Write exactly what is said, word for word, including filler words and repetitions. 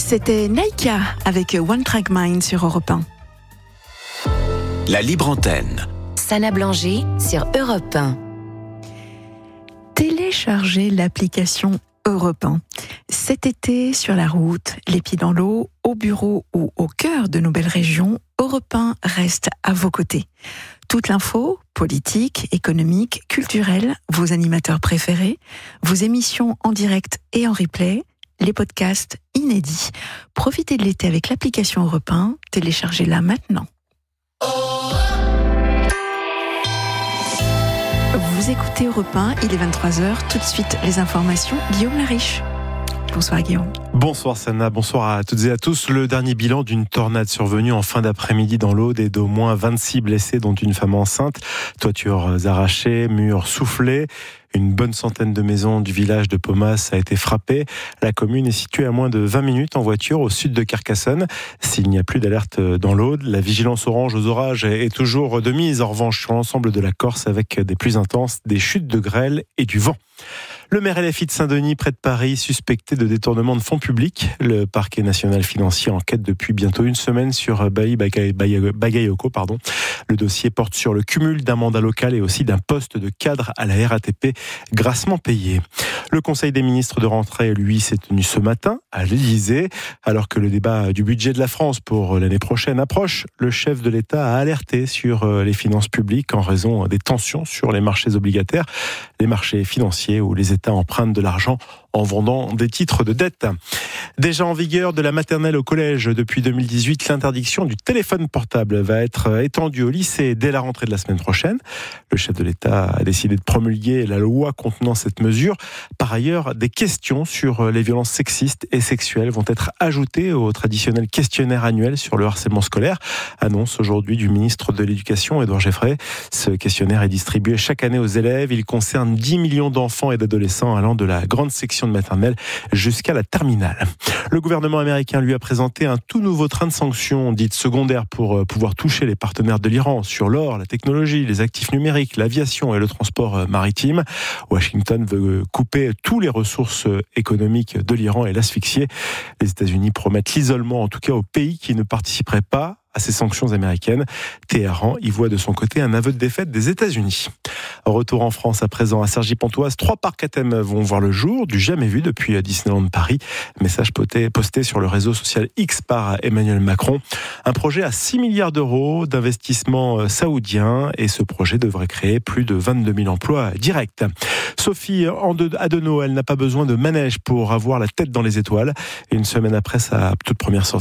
C'était Naïka avec One Track Mind sur Europe un. La libre antenne. Sana Blanger sur Europe un. Téléchargez l'application Europe un. Cet été, sur la route, les pieds dans l'eau, au bureau ou au cœur de nos belles régions, Europe un reste à vos côtés. Toute l'info, politique, économique, culturelle, vos animateurs préférés, vos émissions en direct et en replay, les podcasts inédits. Profitez de l'été avec l'application Europe un, téléchargez-la maintenant. Vous écoutez Europe un, il est vingt-trois heures, tout de suite les informations, Guillaume Lariche. Bonsoir Guillaume. Bonsoir Sana, bonsoir à toutes et à tous. Le dernier bilan d'une tornade survenue en fin d'après-midi dans l'Aude et d'au moins vingt-six blessés, dont une femme enceinte. Toitures arrachées, murs soufflés. Une bonne centaine de maisons du village de Pomas a été frappée. La commune est située à moins de vingt minutes en voiture au sud de Carcassonne. S'il n'y a plus d'alerte dans l'Aude, la vigilance orange aux orages est toujours de mise en revanche sur l'ensemble de la Corse avec des pluies intenses, des chutes de grêle et du vent. Le maire L F I de Saint-Denis, près de Paris, suspecté de détournement de fonds publics. Le parquet national financier enquête depuis bientôt une semaine sur Bailly Bagayoko. Pardon. Le dossier porte sur le cumul d'un mandat local et aussi d'un poste de cadre à la R A T P, grassement payé. Le Conseil des ministres de rentrée, lui, s'est tenu ce matin à l'Élysée. Alors que le débat du budget de la France pour l'année prochaine approche, le chef de l'État a alerté sur les finances publiques en raison des tensions sur les marchés obligataires, les marchés financiers où les États empruntent de l'argent en vendant des titres de dette. Déjà en vigueur de la maternelle au collège depuis deux mille dix-huit, l'interdiction du téléphone portable va être étendue au lycée dès la rentrée de la semaine prochaine. Le chef de l'État a décidé de promulguer la loi contenant cette mesure. Par ailleurs, des questions sur les violences sexistes et sexuelles vont être ajoutées au traditionnel questionnaire annuel sur le harcèlement scolaire. Annonce aujourd'hui du ministre de l'Éducation, Édouard Geoffrey. Ce questionnaire est distribué chaque année aux élèves. Il concerne dix millions d'enfants et d'adolescents allant de la grande section de maternelle jusqu'à la terminale. Le gouvernement américain lui a présenté un tout nouveau train de sanctions dites secondaires pour pouvoir toucher les partenaires de l'Iran sur l'or, la technologie, les actifs numériques, l'aviation et le transport maritime. Washington veut couper toutes les ressources économiques de l'Iran et l'asphyxier. Les États-Unis promettent l'isolement, en tout cas aux pays qui ne participeraient pas à ces sanctions américaines. Téhéran y voit de son côté un aveu de défaite des États-Unis. Retour en France à présent à Cergy-Pontoise. Trois parcs à thème vont voir le jour, du jamais vu depuis Disneyland Paris. Message posté sur le réseau social X par Emmanuel Macron. Un projet à six milliards d'euros d'investissement saoudien et ce projet devrait créer plus de vingt-deux mille emplois directs. Sophie Adenau, elle n'a pas besoin de manège pour avoir la tête dans les étoiles. Une semaine après sa toute première sortie